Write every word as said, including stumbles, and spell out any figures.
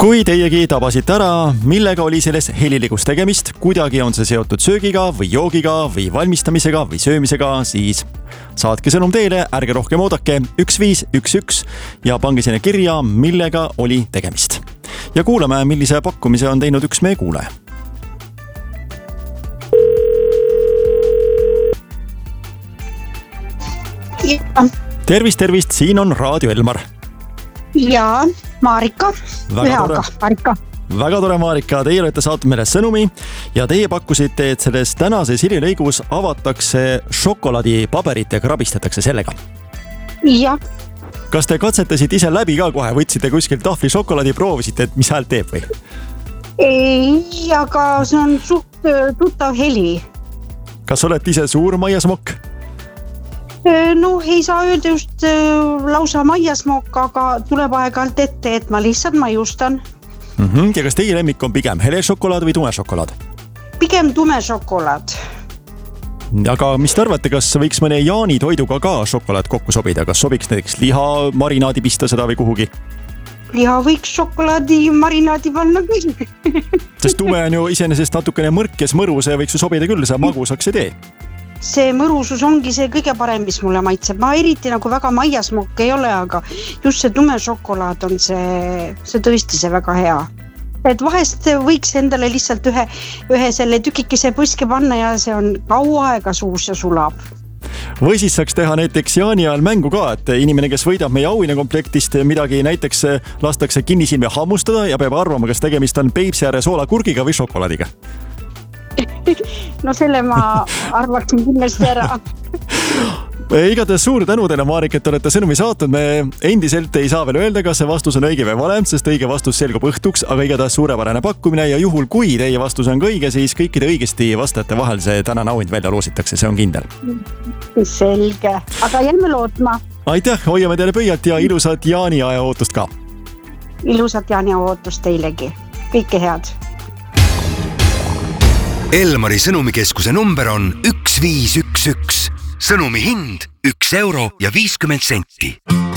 Kui teiegi tabasite ära, millega oli selles heliligus tegemist, kuidagi on see seotud söögiga või joogiga või valmistamisega või söömisega, siis saatke sõnum teile, ärge rohkem oodake üks viis üks üks ja pange sinna kirja, millega oli tegemist. Ja kuulame, millise pakkumise on teinud üks meie kuulaja. Ja. Tervist, tervist, siin on Raadio Elmar. Ja, Marika. Väga tore. Marika. Väga tore, Marika. Teie olete saatnud meile sõnumi ja teie pakkusite, et selles tänases helilõigus avatakse šokolaadipaberit ja krabistatakse sellega. Ja. Kas te katsetasite ise läbi ka kohe? Võtsite kuskilt tahvli šokolaadi, proovisite, et mis häält teeb või? Ei, aga see on suht tuttav heli. Kas olete ise suur maiasmokk? No ei saa öelda just lausa maiasmokk, aga tuleb aeg-ajalt ette, et ma lihtsalt maiustan. Mm-hmm. Ja kas teie lemmik on pigem hele šokolaad või tume šokolaad? Pigem tume šokolaad. Aga mis te arvate, kas võiks mõne jaanitoiduga ka šokolaad kokku sobida? Kas sobiks näiteks liha marinaadi pista seda või kuhugi? Liha võiks šokolaadi marinaadi panna küll. Sest tume on ju iseenesest natukene mõrkes mõrus ja võiks ju sobida küll, see magusaks ei tee. See mõrusus ongi see kõige parem, mis mulle maitseb. Ma eriti nagu väga maiasmokk ei ole, aga just see tume šokolaad on see, see tõesti see väga hea. Et vahest võiks endale lihtsalt ühe, ühe selle tükikese põske panna ja see on kaua aega suus ja sulab. Või siis saaks teha näiteks jaani ajal mängu ka, et inimene, kes võidab meie auhinna komplektist midagi, näiteks lastakse kinnisilmi hammustada ja peab arvama, kas tegemist on Peipsiääre soolakurgiga või šokolaadiga. No selle ma arvaksin kindlasti ära. Igatahes suur tänu teile, Marika, et olete sõnumi saatnud. Me endiselt ei saa veel öelda, kas see vastus on õige või vale, sest õige vastus selgub õhtuks, aga igatahes suurepärane pakkumine ja juhul, kui teie vastus on õige, siis kõikide õigesti vastajate vahel see tänane auhind välja loositakse, see on kindel. Selge, aga jääme lootma. Aitäh, hoiame teile pöialt ja ilusat jaaniaja ootust ka. Ilusat jaaniaja ootust teilegi. Kõike head. Elmari sõnumikeskuse number on üks viis üks üks. Sõnumi hind üks euro ja viiskümmend senti.